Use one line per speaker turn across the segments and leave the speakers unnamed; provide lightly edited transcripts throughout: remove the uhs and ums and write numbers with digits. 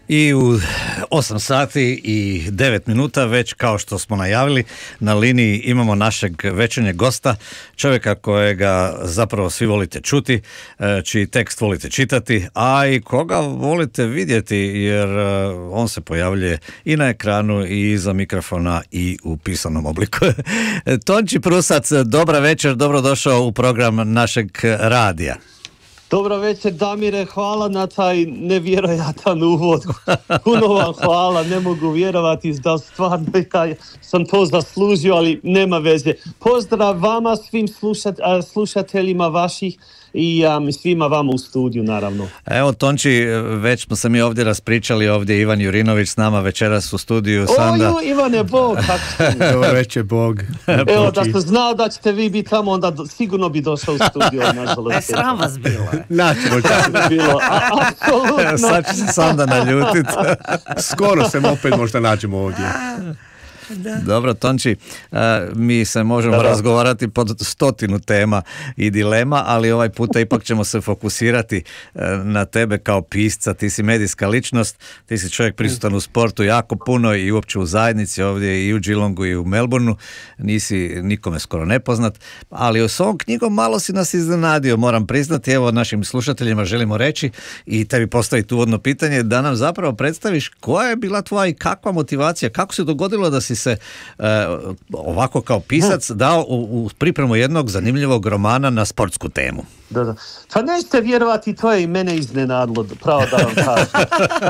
I u 8 sati i 9 minuta već kao što smo najavili na liniji imamo našeg večernjeg gosta, čovjeka kojega zapravo svi volite čuti, čiji tekst volite čitati, a i koga volite vidjeti jer on se pojavljuje i na ekranu i iza mikrofona i u pisanom obliku. Tonči Prusac, dobra večer, dobrodošao u program našeg radija.
Dobro večer, Damire, hvala na taj nevjerojatan uvod. Puno vam hvala, ne mogu vjerovati da stvarno ja sam to zaslužio, ali nema veze. Pozdrav vama, svim slušateljima vaših i svima vama u studiju, naravno.
Evo, Tonči, već smo se mi ovdje raspričali, ovdje Ivan Jurinović s nama večeras u studiju. Sanda.
Ojo, Ivane, Bog, kako
Dobro večer, Bog.
Evo, da sam znao da ćete vi biti tamo, onda sigurno bi došao u studiju, nažalost.
Sram vas bilo.
Naćemo
bilo, apsolutno.
Sad će se Sanda naljutiti.
Skoro se opet možda nađemo ovdje.
Da.
Dobro, Tonči, mi se možemo razgovarati pod 100 tema i dilema, ali ovaj puta ipak ćemo se fokusirati na tebe kao pisca. Ti si medijska ličnost, ti si čovjek prisutan u sportu jako puno i uopće u zajednici ovdje i u Geelongu i u Melbourneu, nisi nikome skoro nepoznat, ali s ovom knjigom malo si nas iznenadio, moram priznati. Evo, našim slušateljima želimo reći i tebi postaviti uvodno pitanje da nam zapravo predstaviš koja je bila tvoja i kakva motivacija, kako se dogodilo da si se ovako kao pisac dao u pripremu jednog zanimljivog romana na sportsku temu.
Da. Pa nećete vjerovati, to je i mene iznenadilo, pravo da vam kažem.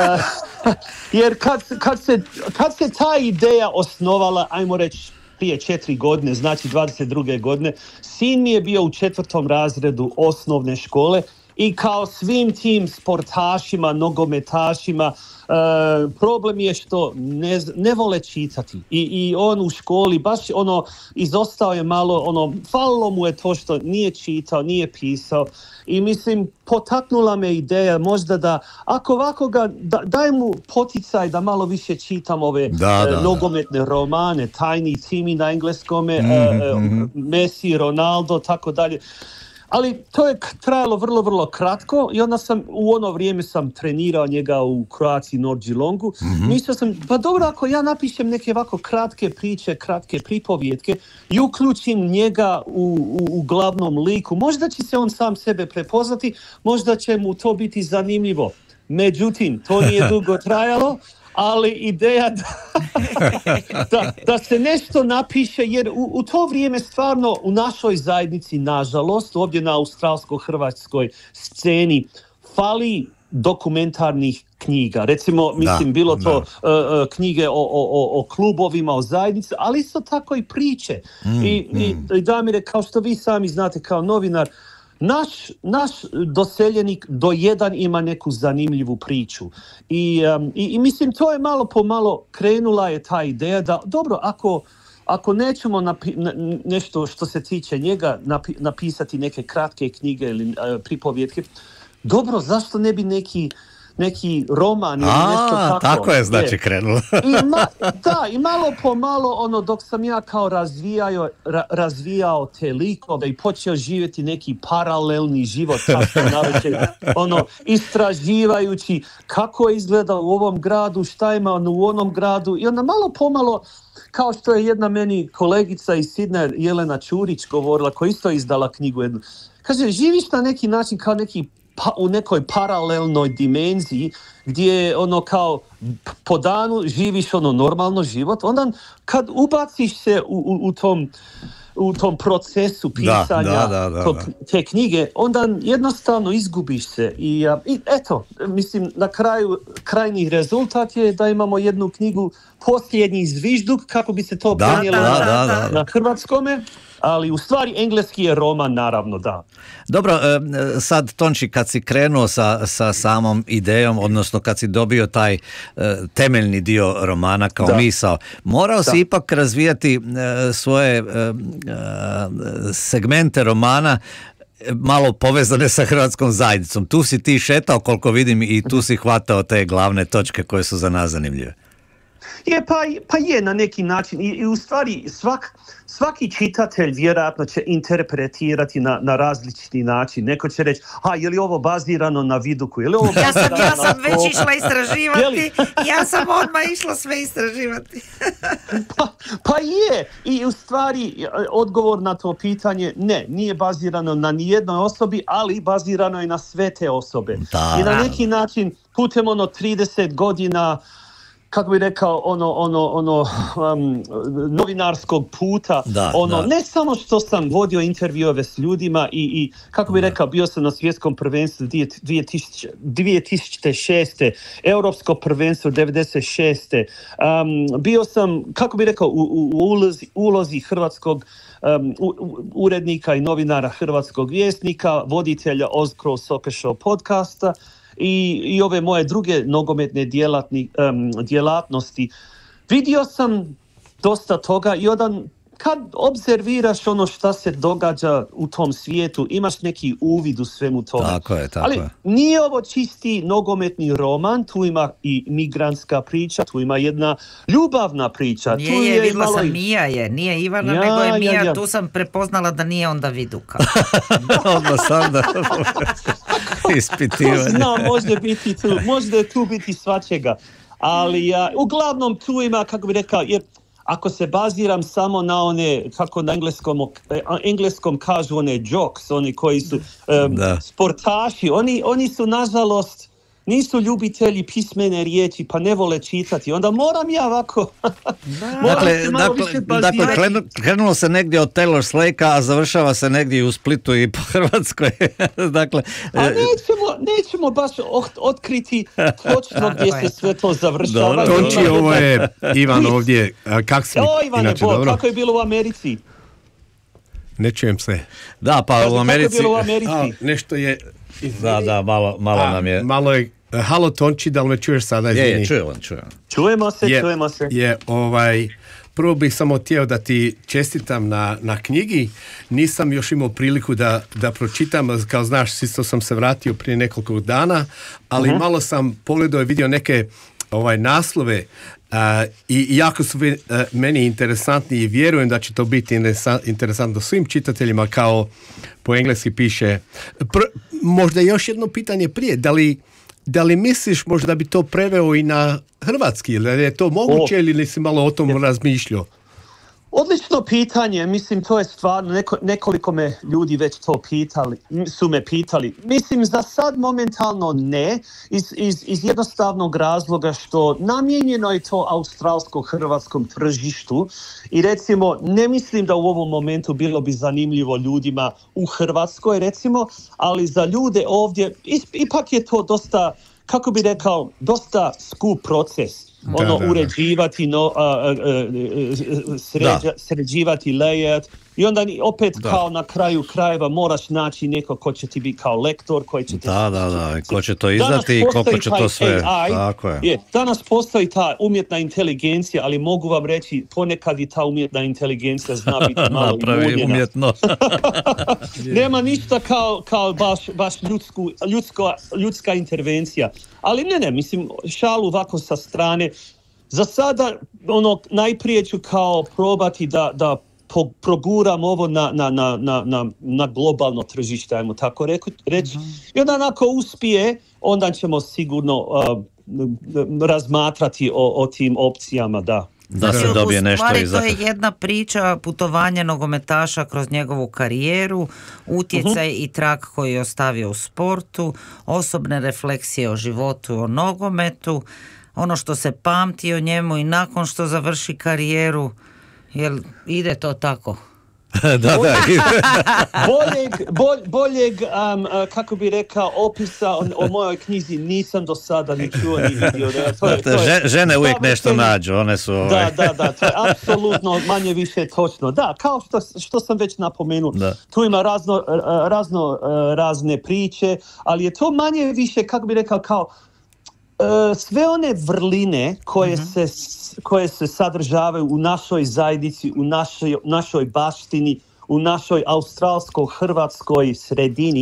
Jer kad se ta ideja osnovala, ajmo reći, prije 4 godine, znači 22. godine, sin mi je bio u 4. razredu osnovne škole i kao svim tim sportašima, nogometašima, problem je što ne vole čitati i on u školi baš izostao je malo, falilo mu je to što nije čitao, nije pisao i mislim potaknula me ideja možda da ako ovako daj mu poticaj da malo više čitam ove nogometne romane, Tiny Timmy na engleskome, Messi, Ronaldo, tako dalje. Ali to je trajalo vrlo, vrlo kratko i onda u ono vrijeme sam trenirao njega u Croatia North Geelongu. Mislio sam, pa dobro, ako ja napišem neke ovako kratke priče, kratke pripovjetke i uključim njega u glavnom liku, možda će se on sam sebe prepoznati, možda će mu to biti zanimljivo. Međutim, to nije dugo trajalo, ali ideja da se nešto napiše, jer u to vrijeme stvarno u našoj zajednici, nažalost, ovdje na australsko-hrvatskoj sceni fali dokumentarnih knjiga. Recimo, bilo to knjige o klubovima, o zajednici, ali isto tako i priče. I Damire, kao što vi sami znate kao novinar, naš doseljenik do jedan ima neku zanimljivu priču i mislim to je malo po malo krenula je ta ideja da dobro, ako nećemo nešto što se tiče njega napisati neke kratke knjige ili pripovjetke, dobro, zašto ne bi neki roman ili nešto tako.
Tako je znači krenulo.
I malo po malo, dok sam ja kao razvijao te likove i počeo živjeti neki paralelni život, istraživajući kako izgleda u ovom gradu, šta ima u onom gradu i onda malo pomalo, kao što je jedna meni kolegica iz Sidneja, Jelena Čurić, govorila, koja isto izdala knjigu jednu. Kaže, živiš na neki način kao u nekoj paralelnoj dimenziji gdje kao po danu živiš normalno život, onda kad ubaciš se u tom procesu pisanja te knjige, onda jednostavno izgubiš se i eto, mislim, na krajnji rezultat je da imamo jednu knjigu Posljednji zvižduk, kako bi se to prenijelo na hrvatskome, ali u stvari engleski je roman, naravno, da.
Dobro, sad Tonči, kad si krenuo sa samom idejom, odnosno kad si dobio taj temeljni dio romana kao misao, morao si ipak razvijati svoje segmente romana malo povezane sa hrvatskom zajednicom. Tu si ti šetao, koliko vidim, i tu si hvatao te glavne točke koje su za nas zanimljive.
Pa je na neki način i u stvari svaki čitatelj vjerojatno će interpretirati na različiti način. Neko će reći, je li ovo bazirano na Viduku? Je li ovo
ja sam već išla istraživati. Ja sam odmah išla sve istraživati.
Pa je. I u stvari odgovor na to pitanje, ne, nije bazirano na nijednoj osobi, ali bazirano je na sve te osobe.
Da.
I na neki način putem 30 godina, kako bi rekao, novinarskog puta, ne samo što sam vodio intervjuove s ljudima i kako bi rekao, bio sam na svjetskom prvenstvu 2006. Europsko prvenstvo 96. Bio sam, kako bi rekao, u ulozi hrvatskog urednika i novinara Hrvatskog vjesnika, voditelja Ozcrow Soccer Show podcasta, i ove moje druge nogometne djelatnosti. Vidio sam dosta toga i kad obzerviraš ono šta se događa u tom svijetu, imaš neki uvid u svemu tome.
Tako je.
Ali nije ovo čisti nogometni roman, tu ima i migrantska priča, tu ima jedna ljubavna priča.
Vidjela sam Mija je, nije Ivana, nego je Mija, tu sam prepoznala da nije onda Viduka.
Odmah sam da ispitivanje.
Znam, može tu biti svačega. Ali uglavnom tu ima, kako bi rekao, jer ako se baziram samo na one, kako na engleskom kažu, one jokes, oni koji su sportaši, oni su nažalost nisu ljubitelji pismene riječi, pa ne vole čitati. Onda moram ja ovako...
Dakle, krenulo se negdje od Taylor Slake-a, a završava se negdje u Splitu i po Hrvatskoj. Dakle,
nećemo baš otkriti točno gdje se sve to završava.
Tonči, ovo je Ivan ovdje. Kak si?
Ivane, kako je bilo u Americi?
Ne čujem se.
Da, pa u Americi...
Kako je bilo u Americi?
Nešto je...
Da, malo nam je...
Malo je... Halo Tonči, da li me čuješ sada?
Je, čujem.
Čujemo se.
Prvo bih samo htio da ti čestitam na knjigi. Nisam još imao priliku da pročitam, kao znaš, isto sam se vratio prije nekoliko dana, ali malo sam pogledao i vidio neke naslove i jako su meni interesantni i vjerujem da će to biti interesantno svim čitateljima, kao po engleski piše. Možda još jedno pitanje prije, da li misliš možda da bi to preveo i na hrvatski, ili je to moguće ili si malo o tom razmišljao?
Odlično pitanje, mislim to je stvarno, nekoliko me ljudi već to su me pitali. Mislim za sad momentalno ne, iz jednostavnog razloga što namijenjeno je to australsko-hrvatskom tržištu i recimo ne mislim da u ovom momentu bilo bi zanimljivo ljudima u Hrvatskoj recimo, ali za ljude ovdje ipak je to dosta, kako bi rekao, dosta skup proces. Uređivati, sređivati layout i onda opet kao na kraju krajeva moraš naći neko ko će ti biti kao lektor, koji će ti...
Da, ko će to izdati i koliko će to sve... Tako je.
Danas postoji ta umjetna inteligencija, ali mogu vam reći, ponekad i ta umjetna inteligencija zna biti malo umjetno. Nema ništa kao baš ljudska intervencija. Ali ne, mislim, šalu ovako sa strane. Za sada, najprije ću kao probati da proguram ovo na globalno tržište, ajmo tako reći. I onda ako uspije, onda ćemo sigurno razmatrati o tim opcijama,
da se dobije nešto
iz... To je jedna priča putovanja nogometaša kroz njegovu karijeru, utjecaj i trag koji je ostavio u sportu, osobne refleksije o životu, o nogometu, ono što se pamti o njemu i nakon što završi karijeru. Jel ide to tako?
boljeg kako bi rekao, opisa o mojoj knjizi nisam do sada ni čuo ni vidio.
Žene uvijek nešto nađu, one su...
Da, to je apsolutno manje više točno. Da, kao što sam već napomenuo, tu ima razne priče, ali je to manje više, kako bi rekao, kao sve one vrline koje se sadržavaju u našoj zajednici, u našoj baštini, u našoj australsko-hrvatskoj sredini,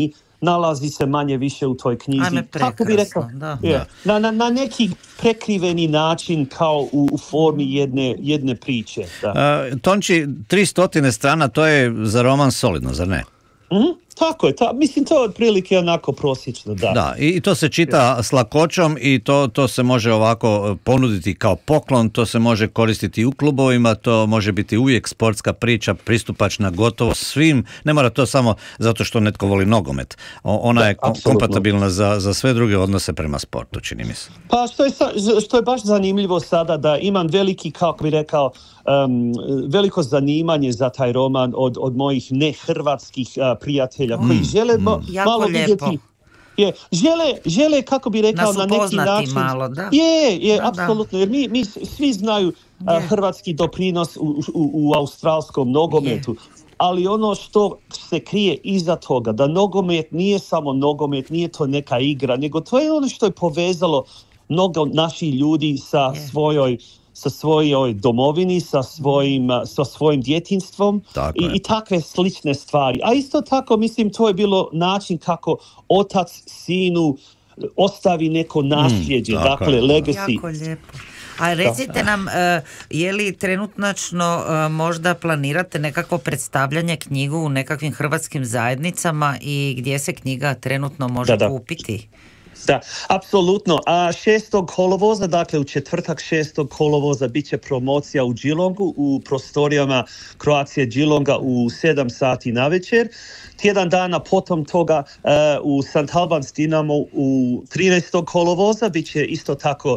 nalazi se manje više u toj knjizi.
Ajme,
Kako bi rekao? Na neki prekriveni način kao u formi jedne priče.
Tonči, 300 strana, to je za roman solidno, zar ne?
Tako je, mislim to je otprilike onako prosječno, da.
Da, i to se čita s lakoćom i to se može ovako ponuditi kao poklon, to se može koristiti u klubovima, to može biti uvijek sportska priča, pristupačna gotovo svim, ne mora to samo zato što netko voli nogomet. Ona je kompatibilna za sve druge odnose prema sportu, čini mi se.
Pa što je baš zanimljivo sada da imam veliki, kako bi rekao, veliko zanimanje za taj roman od mojih nehrvatskih prijatelja koji žele malo vidjeti. Žele, kako bi rekao, na neki način.
Malo, da.
Apsolutno, jer mi svi znaju hrvatski doprinos u australskom nogometu. Ali ono što se krije iza toga, da nogomet nije samo nogomet, nije to neka igra, nego to je ono što je povezalo mnogo naših ljudi sa svojoj domovini, sa svojim djetinjstvom i takve slične stvari. A isto tako, mislim, to je bilo način kako otac sinu ostavi neko nasljeđe, dakle, legacy.
Jako lijepo. A recite nam, je li trenutnačno možda planirate nekakvo predstavljanje knjigu u nekakvim hrvatskim zajednicama i gdje se knjiga trenutno može kupiti?
Da, apsolutno. 6. kolovoza, dakle u četvrtak 6. kolovoza bit će promocija u Geelongu, u prostorijama Croatia Geelonga u 7 sati navečer. Tjedan dana potom toga u St. Albans Dinamo u 13. kolovoza bit će isto tako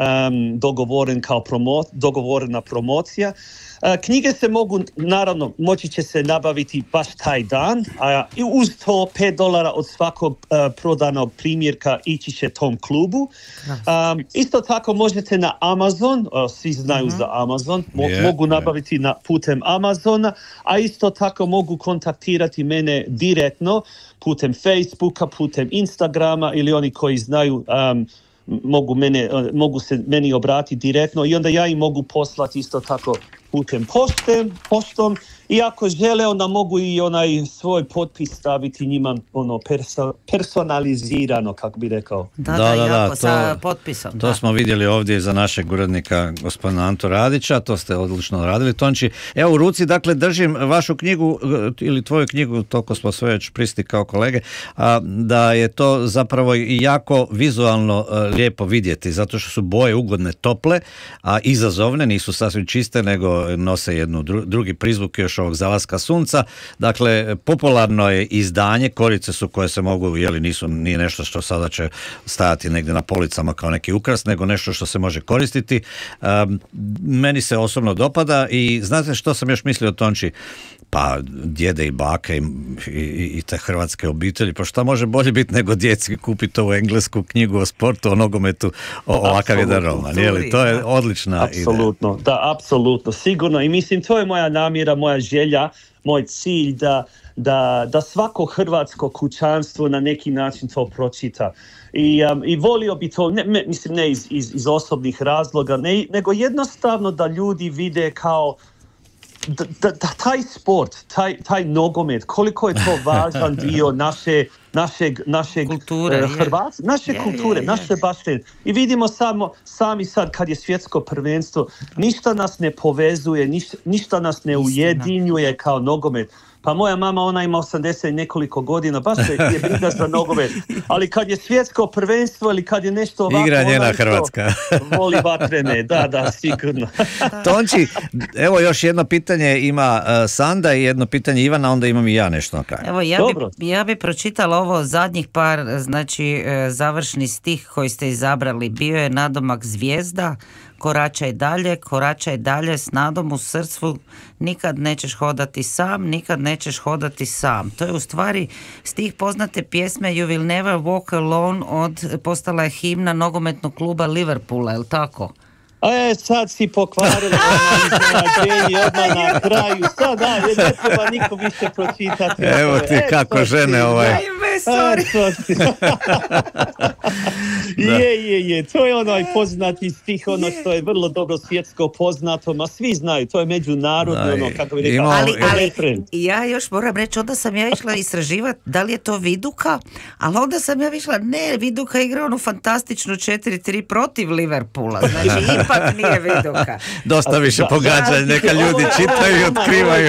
dogovorena promocija. Knjige se mogu, naravno, moći će se nabaviti baš taj dan, a uz to $5 od svakog prodanog primjerka ići će tom klubu. Isto tako možete na Amazon, svi znaju za Amazon, mogu nabaviti putem Amazona, a isto tako mogu kontaktirati mene direktno putem Facebooka, putem Instagrama ili oni koji znaju mogu se meni obratiti direktno i onda ja im mogu poslati isto tako putem poštom i ako žele onda mogu i onaj svoj potpis staviti njima personalizirano, kako bi rekao.
Da, sa potpisom.
To smo vidjeli ovdje za našeg urednika gospodina Anto Radića, to ste odlično radili, Tonči. Evo u ruci, dakle, držim vašu knjigu ili tvoju knjigu, toliko smo sve već pristi kao kolege, da je to zapravo i jako vizualno lijepo vidjeti, zato što su boje ugodne, tople, a izazovne, nisu sasvim čiste, nego nose drugi prizvuk još ovog zalaska sunca. Dakle, popularno je izdanje, korice su koje se mogu, nije nešto što sada će stajati negdje na policama kao neki ukras, nego nešto što se može koristiti. Meni se osobno dopada i znate što sam još mislio, Tonči? Pa djede i bake i te hrvatske obitelji, pa šta može bolje biti nego djeci kupiti ovu englesku knjigu o sportu, o nogometu, ovakav jedan roman, je li? To je odlična ideja.
Apsolutno, da, apsolutno, sigurno i mislim to je moja namjera, moja želja, moj cilj da svako hrvatsko kućanstvo na neki način to pročita. I volio bi to, ne iz osobnih razloga, nego jednostavno da ljudi vide kao da taj sport, taj nogomet, koliko je to važan dio naše kulture, naše baštine. I vidimo sami sad kad je svjetsko prvenstvo, ništa nas ne povezuje, ništa nas ne ujedinjuje kao nogomet. Pa moja mama, ona ima 80 nekoliko godina, baš se je briga za nogomet. Ali kad je svjetsko prvenstvo ili kad je nešto ovako...
Igra njena Hrvatska.
Voli vatrene, da, sigurno.
Tonči, evo još jedno pitanje ima Sanda i jedno pitanje Ivana, onda imam i ja nešto na kraju.
Evo, ja bi pročitala ovo zadnjih par, znači završni stih koji ste izabrali. Bio je nadomak zvijezda, koračaj dalje, s nadom u srcu, nikad nećeš hodati sam. To je u stvari stih poznate pjesme You Will Never Walk Alone postala je himna nogometnog kluba Liverpoola, je li tako?
Sad si pokvarila odmah na kraju. Sad ne treba niko više pročitati.
Evo ti kako žene
sorry.
Je, to je onaj poznati stih, ono što je vrlo dobro svjetsko poznato, ma svi znaju, to je međunarodno, ono, kako bi rekao,
ali ja još moram reći, onda sam ja išla istraživati da li je to Viduka, ali onda sam ja išla, ne, Viduka igra onu fantastičnu 4-3 protiv Liverpoola, znači ipak nije Viduka.
Dosta više pogađanja, neka ljudi čitaju i otkrivaju.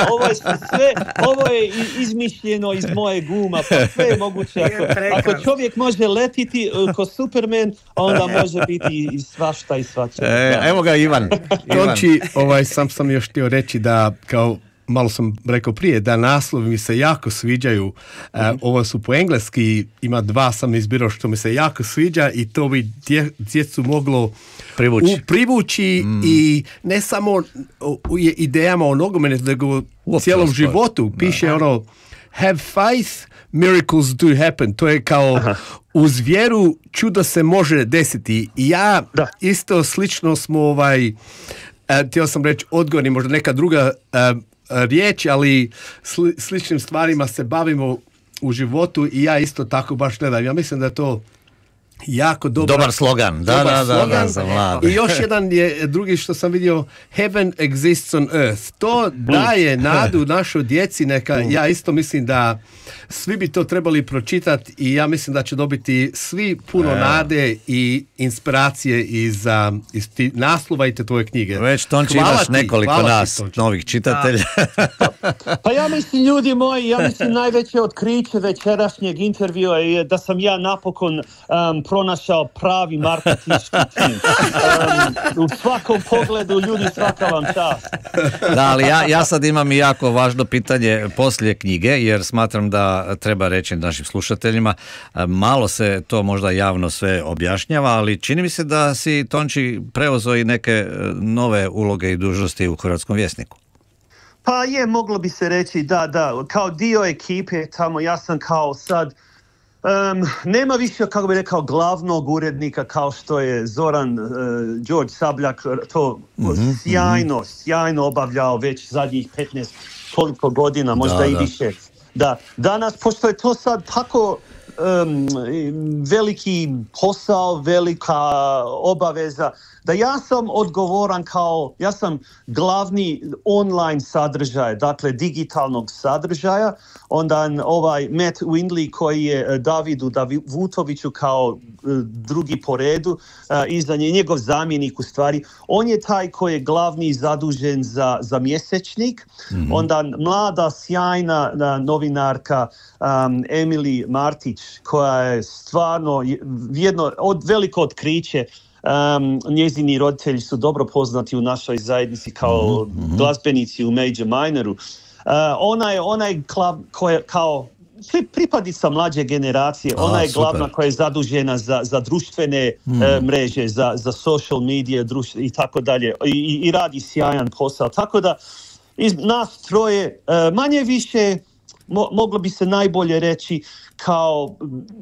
Ovo je izmišljeno iz moje guma, pa sve je moguće. Ako čovjek može letiti ko Superman, onda može biti i svašta i svača.
Evo ga Ivan.
Tonči, sam još htio reći da kao malo sam rekao prije, da naslovi mi se jako sviđaju. Ovo su po engleski, ima 2 sam izbirao što mi se jako sviđa i to bi djecu moglo privući i ne samo u idejama o nogometu, nego u cijelom životu. Piše ono, have faith, miracles do happen. To je kao uz vjeru čudo se može desiti. I ja isto slično smo htio sam reći odgovorni, možda neka druga riječ, ali sličnim stvarima se bavimo u životu i ja isto tako baš gledam. Ja mislim da je to jako
dobar slogan. Da, za mlade.
I još jedan je drugi što sam vidio, heaven exists on earth. To daje nadu našoj djeci, ja isto mislim da svi bi to trebali pročitati i ja mislim da će dobiti svi puno nade i inspiracije iz naslova i te tvoje knjige.
Već Tonči imaš nekoliko nas novih čitatelja.
Pa ja mislim, ljudi moji, najveće otkriće večerašnjeg intervjua je da sam ja napokon pronašao pravi marketinški tim. U svakom pogledu, ljudi, svaka vam čast.
Da, ali ja sad imam i jako važno pitanje poslije knjige, jer smatram da treba reći našim slušateljima, malo se to možda javno sve objašnjava, ali čini mi se da si, Tonči, preuzeo i neke nove uloge i dužnosti u Hrvatskom vjesniku.
Pa moglo bi se reći da, kao dio ekipe tamo ja sam kao sad nema više, kako bi rekao, glavnog urednika kao što je Zoran Đorđe Sabljak to sjajno obavljao već zadnjih 15 toliko godina, možda i više. Da, danas, pošto je to sad tako veliki posao, velika obaveza, da ja sam odgovoran ja sam glavni online sadržaj, dakle digitalnog sadržaja, onda Matt Windley koji je Davidu Vutoviću kao drugi po redu, iza njegov zamjenik u stvari, on je taj koji je glavni zadužen za mjesečnik, onda mlada sjajna novinarka Emily Martić koja je stvarno jedno veliko otkriće. Njezini roditelji su dobro poznati u našoj zajednici kao glazbenici u Major Minoru. Ona je kao pripadnica mlađe generacije, ona je glavna koja je zadužena za društvene mreže, za social media i tako dalje i radi sjajan posao. Tako da iz nas troje manje više moglo bi se najbolje reći kao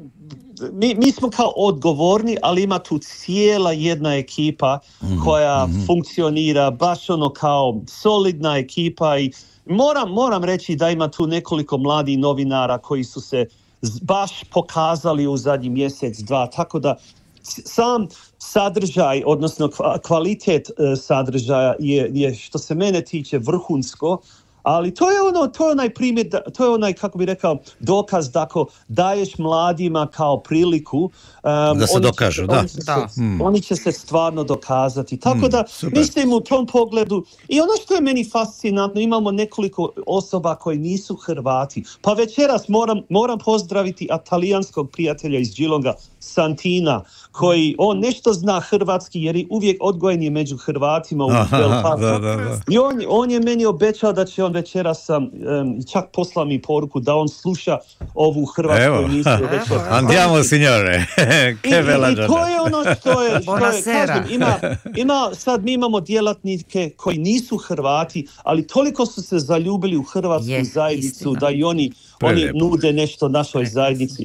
mi smo kao odgovorni, ali ima tu cijela jedna ekipa koja funkcionira baš ono kao solidna ekipa i moram reći da ima tu nekoliko mladih novinara koji su se baš pokazali u zadnji mjesec, 2, tako da sam sadržaj, odnosno kvalitet sadržaja je što se mene tiče vrhunsko, ali to je onaj primjer, to je onaj, kako bi rekao, dokaz da ako daješ mladima kao priliku,
da se dokažu,
oni će se stvarno dokazati. Tako da mislim u tom pogledu i ono što je meni fascinantno, imamo nekoliko osoba koji nisu Hrvati. Pa večeras moram pozdraviti talijanskog prijatelja iz Geelonga, Santina, koji on nešto zna hrvatski jer je uvijek odgojen je među Hrvatima u Belfastu. I on je meni obećao da će on večeras čak posla mi poruku da on sluša ovu hrvatsku emisiju.
Andiamo signore.
I to je ono što je kažem, sad mi imamo djelatnike koji nisu Hrvati, ali toliko su se zaljubili u hrvatsku zajednicu da i oni nude nešto našoj zajednici.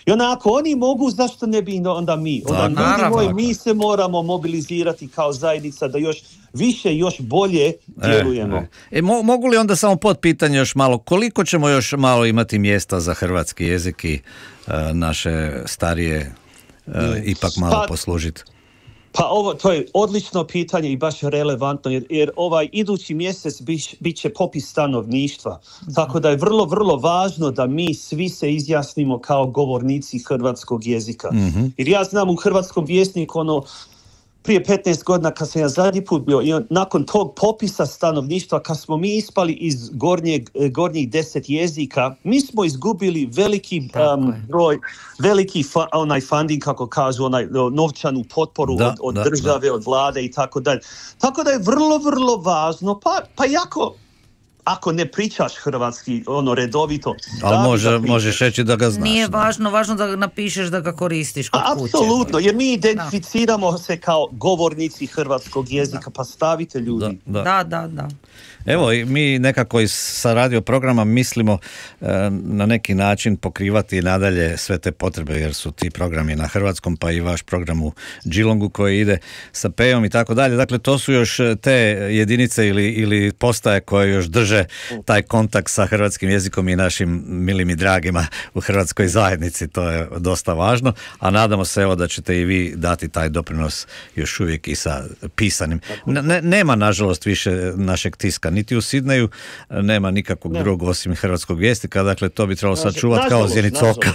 I onako, oni mogu, zašto ne bi onda mi? Onda ljudi moji, mi se moramo mobilizirati kao zajednica da još više, još bolje djelujemo.
Mogu li onda samo pod pitanje još malo, koliko ćemo još malo imati mjesta za hrvatski jezik i naše starije ipak malo poslužiti?
Pa to je odlično pitanje i baš relevantno, jer ovaj idući mjesec bit će popis stanovništva. Tako da je vrlo, vrlo važno da mi svi se izjasnimo kao govornici hrvatskog jezika. Jer ja znam u Hrvatskom vjesniku prije 15 godina kad sam ja zadnji put bio i nakon tog popisa stanovništva kad smo mi ispali iz gornjih 10 jezika, mi smo izgubili veliki broj, veliki funding, kako kažu, novčanu potporu od države, od vlade i tako dalje. Tako da je vrlo, vrlo važno, pa jako ako ne pričaš hrvatski redovito.
Ali možeš reći da ga znaš.
Nije važno da ga napišeš, da ga koristiš kod kuće.
Apsolutno, jer mi identificiramo se kao govornici hrvatskog jezika, pa stavite ljudi.
Da.
Evo, mi nekako sa radio programa mislimo na neki način pokrivati nadalje sve te potrebe, jer su ti programi na hrvatskom, pa i vaš program u Geelongu koji ide sa Pejom i tako dalje. Dakle, to su još te jedinice ili postaje koje još drže taj kontakt sa hrvatskim jezikom i našim milim i dragima u hrvatskoj zajednici. To je dosta važno, a nadamo se da ćete i vi dati taj doprinos još uvijek i sa pisanim. Nema, nažalost, više našeg tiska. Niti u Sidneju nema nikakvog drugog osim hrvatskog vjesnika, dakle to bi trebalo sačuvati kao zjenicu oka.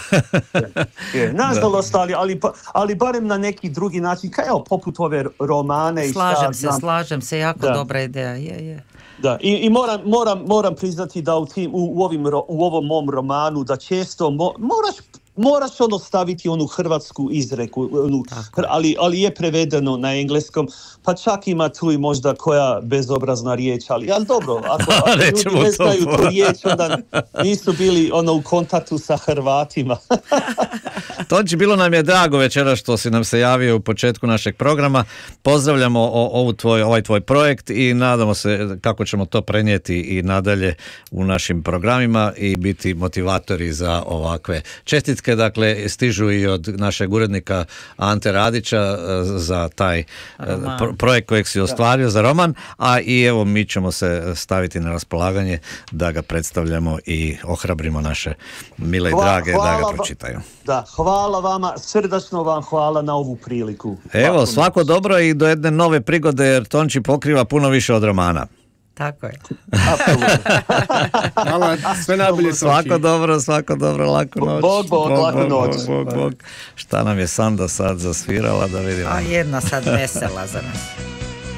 Nažalost, ali barem na neki drugi način, kao poput ove romane.
Slažem se, jako dobra ideja, je.
Da, i moram priznati da u ovom mom romanu da često moraš staviti onu hrvatsku izreku, ali je prevedeno na engleskom, pa čak ima tu i možda koja bezobrazna riječ, ali dobro, ako ljudi ne znaju tu riječ, onda nisu bili u kontaktu sa Hrvatima.
Tonči, bilo nam je drago večera što si nam se javio u početku našeg programa. Pozdravljamo ovaj tvoj projekt i nadamo se kako ćemo to prenijeti i nadalje u našim programima i biti motivatori za ovakve čestitke. Dakle, stižu i od našeg urednika Ante Radića za taj projekt kojeg si ostvario za roman, a i evo mi ćemo se staviti na raspolaganje da ga predstavljamo i ohrabrimo naše mile i drage da ga pročitaju.
Da, hvala vama, srdačno vam hvala na ovu priliku.
Evo, svako dobro i do jedne nove prigode, jer Tonči pokriva puno više od romana.
Tako je.
Hvala, sve najbolje.
Svako dobro, laku noć.
Laku noć.
Bog. Šta nam je Sanda sad zasvirala da vidimo?
A jedna sad vesela za nas.